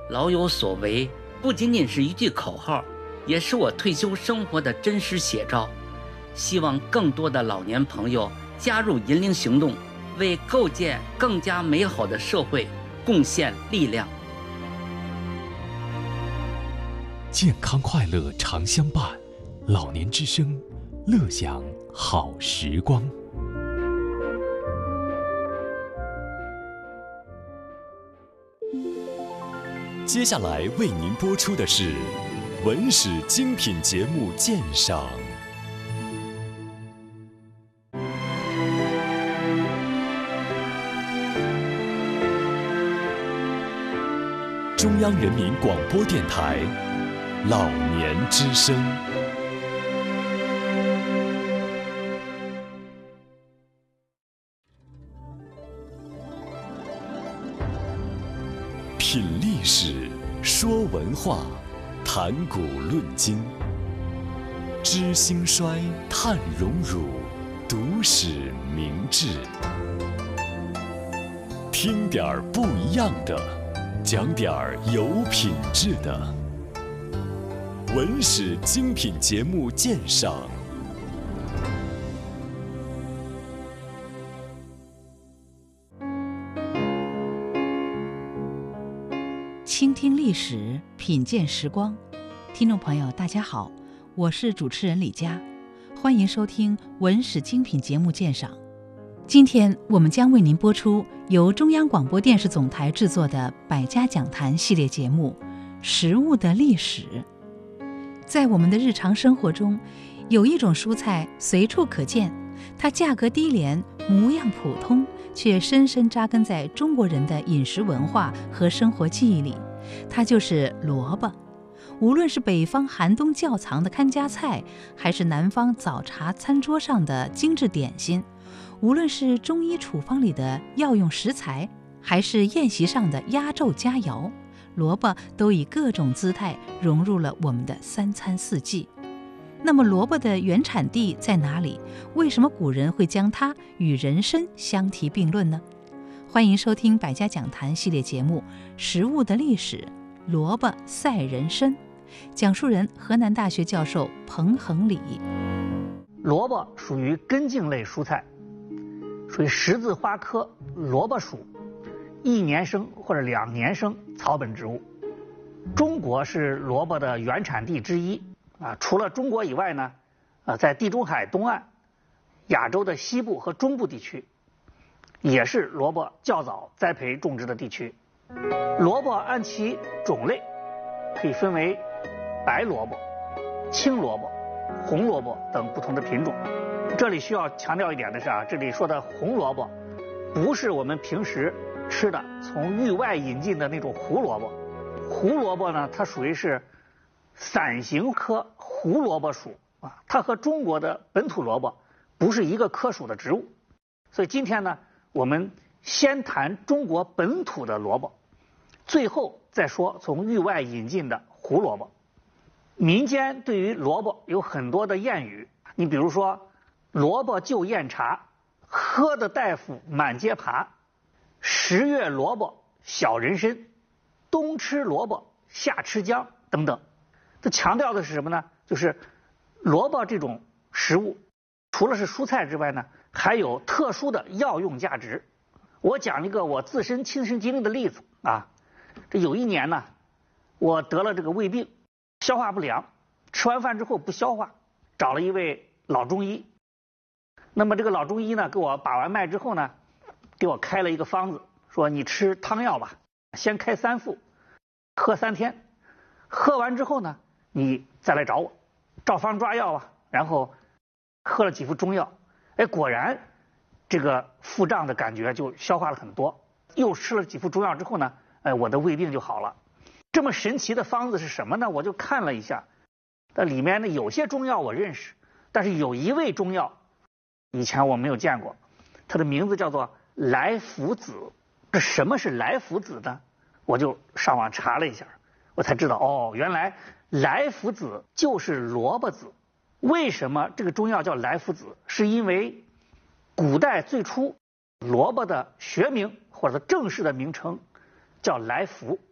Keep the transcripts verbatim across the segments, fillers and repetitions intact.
老有所为不仅仅是一句口号，也是我退休生活的真实写照。希望更多的老年朋友加入银铃行动，为构建更加美好的社会贡献力量。 健康快乐常相伴，老年之声，乐享好时光。接下来为您播出的是文史精品节目鉴赏。中央人民广播电台老年之声。品历史，说文化，谈古论今，知兴衰，探荣辱，读史明智。听点儿不一样的，讲点儿有品质的。文史精品节目鉴赏。 倾听历史，品鉴时光。听众朋友大家好，我是主持人李佳，欢迎收听文史精品节目鉴赏。今天我们将为您播出由中央广播电视总台制作的百家讲坛系列节目《食物的历史》。在我们的日常生活中，有一种蔬菜随处可见，它价格低廉，模样普通，却深深扎根在中国人的饮食文化和生活记忆里，它就是萝卜。无论是北方寒冬窖藏的看家菜，还是南方早茶餐桌上的精致点心，无论是中医处方里的药用食材，还是宴席上的压轴佳肴，萝卜都以各种姿态融入了我们的三餐四季。那么萝卜的原产地在哪里？为什么古人会将它与人参相提并论呢？欢迎收听百家讲坛系列节目《食物的历史》，萝卜赛人参，讲述人河南大学教授彭恒礼。 萝卜属于根茎类蔬菜，属于十字花科萝卜属一年生或者两年生草本植物。中国是萝卜的原产地之一啊，除了中国以外呢，呃，在地中海东岸、亚洲的西部和中部地区，也是萝卜较早栽培种植的地区。萝卜按其种类可以分为白萝卜、青萝卜、红萝卜等不同的品种。这里需要强调一点的是啊，这里说的红萝卜不是我们平时吃的从域外引进的那种胡萝卜。胡萝卜呢，它属于是伞形科胡萝卜属啊，它和中国的本土萝卜不是一个科属的植物。所以今天呢，我们先谈中国本土的萝卜，最后再说从域外引进的胡萝卜。民间对于萝卜有很多的谚语，你比如说萝卜就验茶，喝的大夫满街爬，十月萝卜小人参，冬吃萝卜夏吃姜等等。它强调的是什么呢？就是萝卜这种食物除了是蔬菜之外呢，还有特殊的药用价值。我讲一个我自身亲身经历的例子啊，这有一年呢，我得了这个胃病，消化不良，吃完饭之后不消化，找了一位老中医。那么这个老中医呢，给我把完脉之后呢，给我开了一个方子，说你吃汤药吧，先开三副，喝三天，喝完之后呢，你再来找我，照方抓药啊。然后喝了几副中药，哎，果然这个腹胀的感觉就消化了很多。又吃了几副中药之后呢，哎，我的胃病就好了。这么神奇的方子是什么呢？我就看了一下，那里面呢有些中药我认识，但是有一味中药以前我没有见过，它的名字叫做莱菔子。这什么是莱菔子呢？我就上网查了一下，我才知道哦，原来莱菔子就是萝卜子。为什么这个中药叫莱菔子？是因为古代最初萝卜的学名或者正式的名称叫莱菔，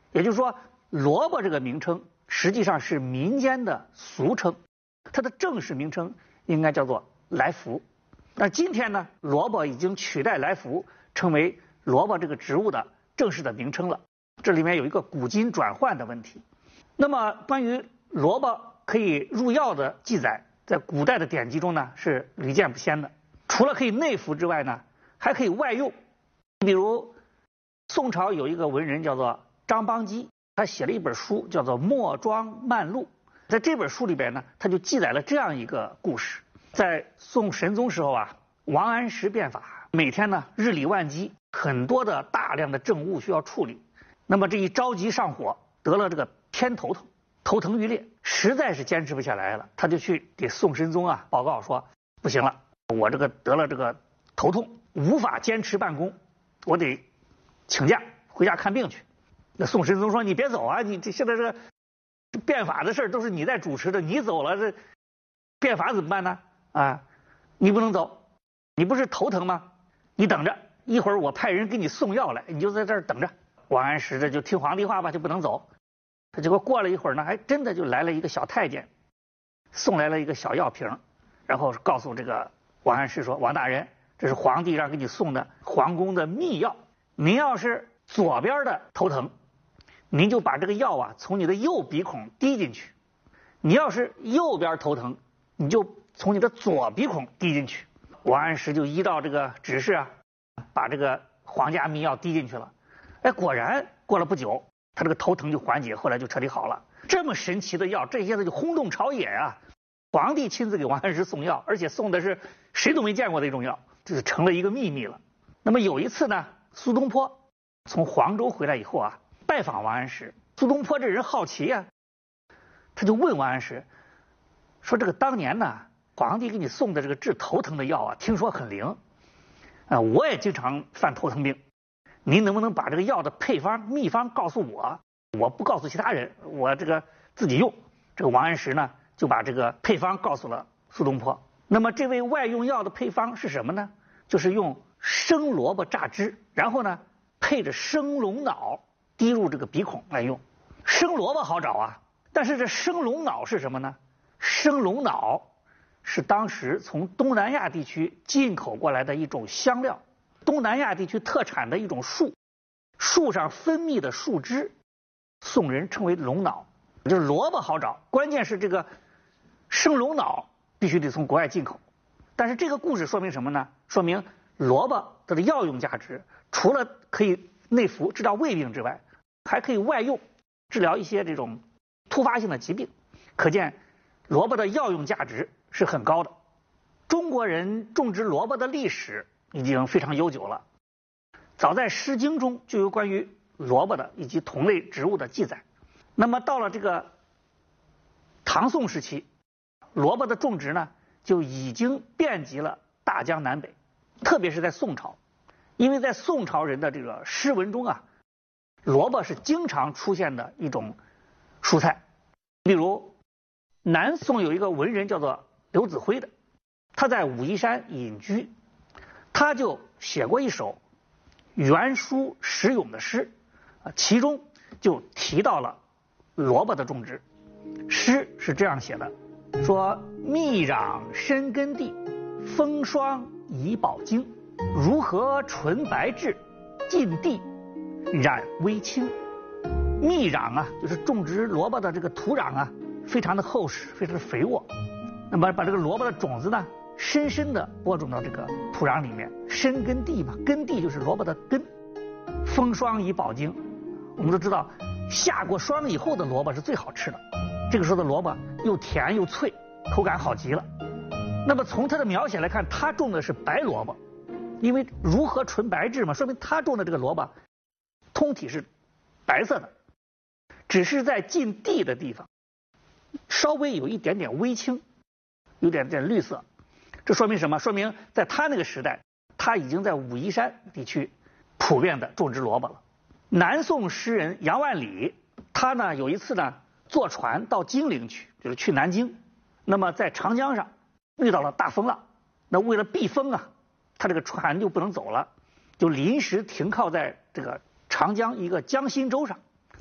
也就是说，萝卜这个名称实际上是民间的俗称，它的正式名称应该叫做来福。那今天呢，萝卜已经取代来福，成为萝卜这个植物的正式的名称了。这里面有一个古今转换的问题。那么关于萝卜可以入药的记载，在古代的典籍中呢是屡见不鲜的。除了可以内服之外呢，还可以外用。比如宋朝有一个文人叫做张邦基，他写了一本书叫做《墨庄漫录》。在这本书里边呢，他就记载了这样一个故事。在宋神宗时候啊，王安石变法，每天呢日理万机，很多的大量的政务需要处理。那么这一着急上火，得了这个偏头疼，头疼欲裂，实在是坚持不下来了，他就去给宋神宗啊报告说，不行了，我这个得了这个头痛，无法坚持办公，我得请假回家看病去。那宋神宗说，你别走啊，你这现在这个变法的事都是你在主持的，你走了这变法怎么办呢？啊，你不能走，你不是头疼吗？你等着，一会儿我派人给你送药来，你就在这儿等着。王安石这就听皇帝话吧，就不能走。他结果过了一会儿呢，还真的就来了一个小太监，送来了一个小药瓶，然后告诉这个王安石说，王大人，这是皇帝让给你送的皇宫的秘药，您要是左边的头疼，您就把这个药啊从你的右鼻孔滴进去；你要是右边头疼，你就从你的左鼻孔滴进去。王安石就依照这个指示啊，把这个皇家秘药滴进去了。哎，果然过了不久，他这个头疼就缓解，后来就彻底好了。这么神奇的药，这些子就轰动朝野啊！皇帝亲自给王安石送药，而且送的是谁都没见过的一种药，这就成了一个秘密了。那么有一次呢，苏东坡从黄州回来以后啊，拜访王安石。苏东坡这人好奇呀、啊，他就问王安石说：“这个当年呢，皇帝给你送的这个治头疼的药啊，听说很灵啊，我也经常犯头疼病。您能不能把这个药的配方秘方告诉我？我不告诉其他人，我这个自己用。”这个王安石呢，就把这个配方告诉了苏东坡。那么这味外用药的配方是什么呢？就是用生萝卜榨汁，然后呢配着生龙脑滴入这个鼻孔来用。生萝卜好找啊，但是这生龙脑是什么呢？生龙脑是当时从东南亚地区进口过来的一种香料，东南亚地区特产的一种树，树上分泌的树枝，宋人称为龙脑。就是萝卜好找，关键是这个生龙脑必须得从国外进口。但是这个故事说明什么呢？说明萝卜它的药用价值，除了可以内服治疗胃病之外，还可以外用治疗一些这种突发性的疾病。可见萝卜的药用价值是很高的。中国人种植萝卜的历史已经非常悠久了，早在《诗经》中就有关于萝卜的以及同类植物的记载。那么到了这个唐宋时期，萝卜的种植呢就已经遍及了大江南北，特别是在宋朝，因为在宋朝人的这个诗文中啊，萝卜是经常出现的一种蔬菜。例如南宋有一个文人叫做刘子辉的，他在武夷山隐居，他就写过一首原书实咏的诗，其中就提到了萝卜的种植。诗是这样写的，说密壤深根地，风霜以保茎，如何纯白质，近地染微青。密壤啊，就是种植萝卜的这个土壤啊，非常的厚实，非常的肥沃。那么把这个萝卜的种子呢，深深的播种到这个土壤里面，深根地嘛，根地就是萝卜的根。风霜以保茎，我们都知道下过霜以后的萝卜是最好吃的，这个时候的萝卜又甜又脆，口感好极了。那么从它的描写来看，他种的是白萝卜，因为如何纯白质嘛，说明他种的这个萝卜通体是白色的，只是在近地的地方稍微有一点点微青，有点点绿色。这说明什么？说明在他那个时代，他已经在武夷山地区普遍的种植萝卜了。南宋诗人杨万里，他呢有一次呢坐船到金陵去，就是去南京。那么在长江上遇到了大风浪，那为了避风啊，他这个船就不能走了，就临时停靠在这个长江一个江心洲上。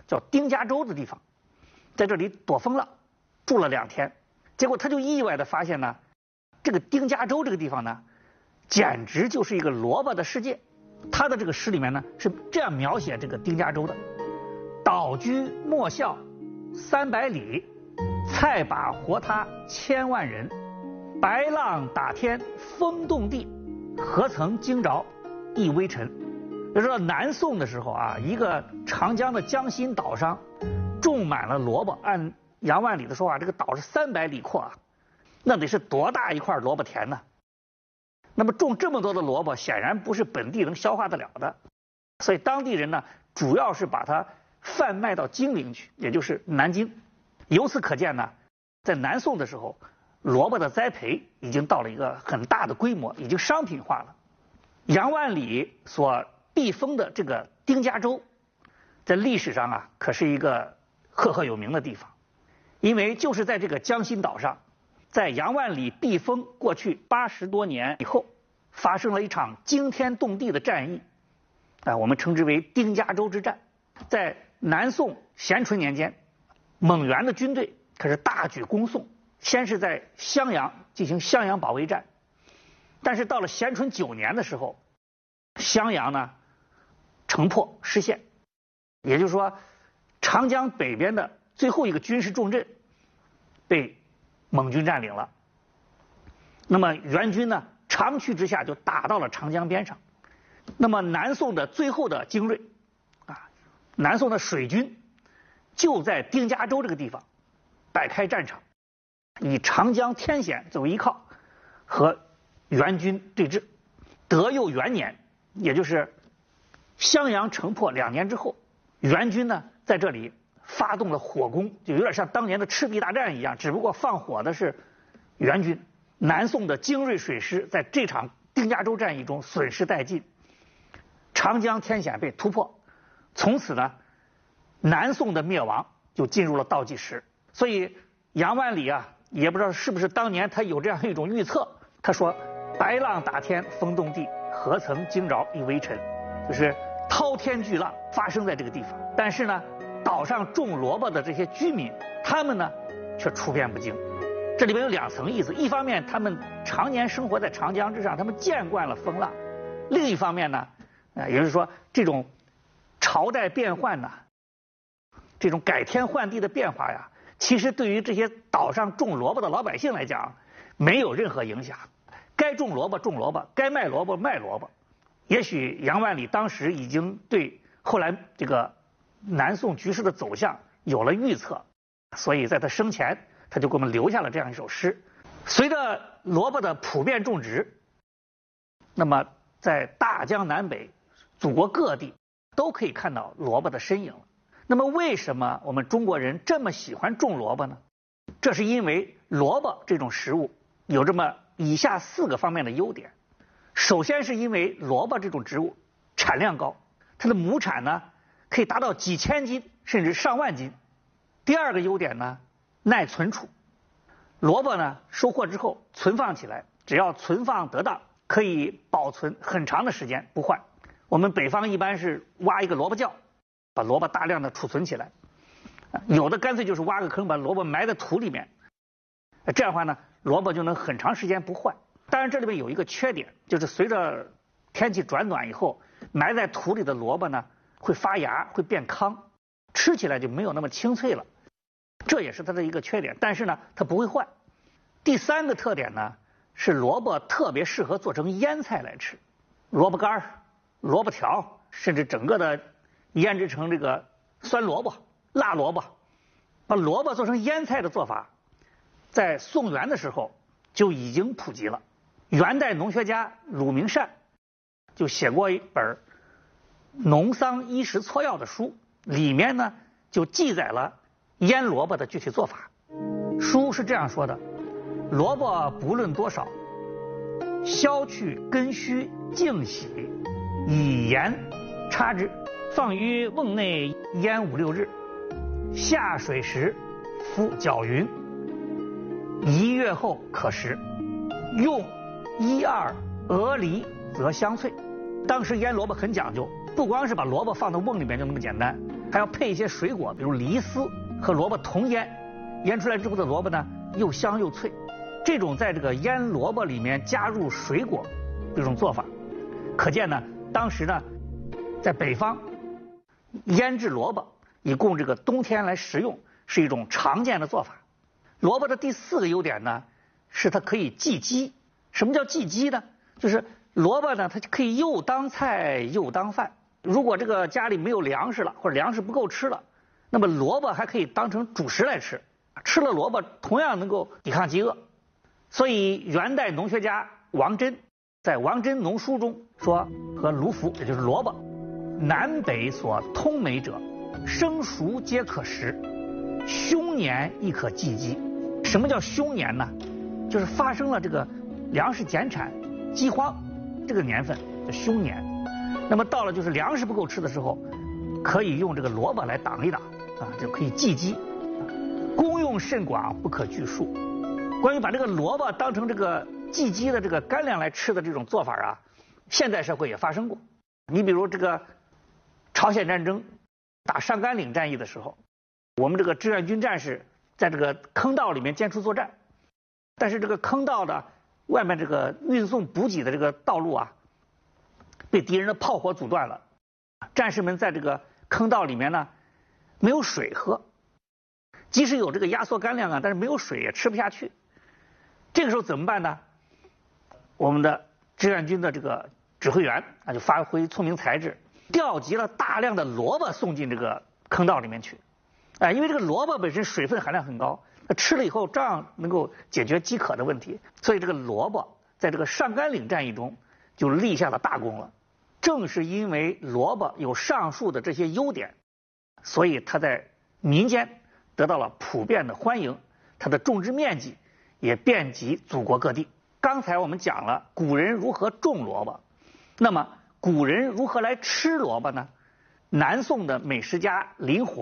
叫丁家洲的地方，在这里躲风浪，住了两天。结果他就意外的发现呢，这个丁家洲这个地方呢，简直就是一个萝卜的世界。他的这个诗里面呢是这样描写这个丁家洲的：岛居莫笑三百里，菜把活他千万人。白浪打天风动地，何曾惊着一微尘。就说南宋的时候啊，一个长江的江心岛上种满了萝卜，按杨万里的说法，这个岛是三百里阔啊，那得是多大一块萝卜田呢？那么种这么多的萝卜，显然不是本地能消化得了的，所以当地人呢，主要是把它贩卖到金陵去，也就是南京。由此可见呢，在南宋的时候，萝卜的栽培已经到了一个很大的规模，已经商品化了。杨万里所避风的这个丁家洲，在历史上啊，可是一个赫赫有名的地方，因为就是在这个江心岛上，在杨万里避风过去八十多年以后，发生了一场惊天动地的战役，啊，我们称之为丁家洲之战。在南宋咸淳年间，蒙元的军队可是大举攻宋，先是在襄阳进行襄阳保卫战，但是到了咸淳九年的时候，襄阳呢城破失陷，也就是说，长江北边的最后一个军事重镇被蒙军占领了。那么元军呢长驱直下，就打到了长江边上。那么南宋的最后的精锐啊，南宋的水军就在丁家洲这个地方摆开战场，以长江天险作为依靠，和元军对峙。德佑元年，也就是襄阳城破两年之后，元军呢在这里发动了火攻，就有点像当年的赤壁大战一样，只不过放火的是元军。南宋的精锐水师在这场丁家洲战役中损失殆尽，长江天险被突破，从此呢，南宋的灭亡就进入了倒计时。所以杨万里啊，也不知道是不是当年他有这样一种预测，他说：“白浪打天风动地，何曾惊着一微尘。”就是滔天巨浪发生在这个地方，但是呢，岛上种萝卜的这些居民，他们呢却处变不惊。这里面有两层意思，一方面他们常年生活在长江之上，他们见惯了风浪；另一方面呢，呃，也就是说这种朝代变换呢，这种改天换地的变化呀，其实对于这些岛上种萝卜的老百姓来讲，没有任何影响。该种萝卜种萝卜，该卖萝卜卖萝卜。也许杨万里当时已经对后来这个南宋局势的走向有了预测，所以在他生前，他就给我们留下了这样一首诗。随着萝卜的普遍种植，那么在大江南北、祖国各地都可以看到萝卜的身影了。那么为什么我们中国人这么喜欢种萝卜呢？这是因为萝卜这种食物有这么以下四个方面的优点。首先是因为萝卜这种植物产量高，它的亩产呢可以达到几千斤甚至上万斤。第二个优点呢，耐存储。萝卜呢收获之后存放起来，只要存放得当，可以保存很长的时间不坏。我们北方一般是挖一个萝卜窖，把萝卜大量的储存起来，有的干脆就是挖个坑，把萝卜埋在土里面，这样的话呢，萝卜就能很长时间不坏。当然这里面有一个缺点，就是随着天气转暖以后，埋在土里的萝卜呢会发芽，会变糠，吃起来就没有那么清脆了，这也是它的一个缺点。但是呢它不会坏。第三个特点呢是萝卜特别适合做成腌菜来吃，萝卜干、萝卜条，甚至整个的腌制成这个酸萝卜、辣萝卜。把萝卜做成腌菜的做法在宋元的时候就已经普及了。元代农学家鲁明善就写过一本《农桑医食撮要》的书，里面呢就记载了腌萝卜的具体做法。书是这样说的：萝卜不论多少，削去根须净洗，以盐插之，放于瓮内腌五六日，下水时敷搅匀，一月后可食。用一二鹅梨则香脆。当时腌萝卜很讲究，不光是把萝卜放到瓮里面就那么简单， 还要配一些水果，比如梨丝和萝卜同腌，腌出来之后的萝卜呢又香又脆。这种在这个腌萝卜里面加入水果这种做法，可见呢当时呢在北方腌制萝卜以供这个冬天来食用是一种常见的做法。萝卜的第四个优点呢是它可以济饥。什么叫济饥呢？就是萝卜呢它可以又当菜又当饭。如果这个家里没有粮食了，或者粮食不够吃了，那么萝卜还可以当成主食来吃，吃了萝卜同样能够抵抗饥饿。所以元代农学家王真在《王真农书》中说，和芦菔也就是萝卜，南北所通美者，生熟皆可食，凶年亦可济饥。什么叫凶年呢？就是发生了这个粮食减产、饥荒这个年份的凶年。那么到了就是粮食不够吃的时候，可以用这个萝卜来挡一挡啊，就可以济饥。功用甚广，不可具数。关于把这个萝卜当成这个济饥的这个干粮来吃的这种做法啊，现代社会也发生过。你比如这个朝鲜战争打上甘岭战役的时候，我们这个志愿军战士在这个坑道里面坚持作战，但是这个坑道的外面这个运送补给的这个道路啊，被敌人的炮火阻断了。战士们在这个坑道里面呢，没有水喝，即使有这个压缩干粮啊，但是没有水也吃不下去。这个时候怎么办呢？我们的志愿军的这个指挥员啊，就发挥聪明才智，调集了大量的萝卜送进这个坑道里面去。哎，因为这个萝卜本身水分含量很高，它吃了以后照样能够解决饥渴的问题，所以这个萝卜在这个上甘岭战役中就立下了大功了。正是因为萝卜有上述的这些优点，所以它在民间得到了普遍的欢迎，它的种植面积也遍及祖国各地。刚才我们讲了古人如何种萝卜，那么古人如何来吃萝卜呢？南宋的美食家林洪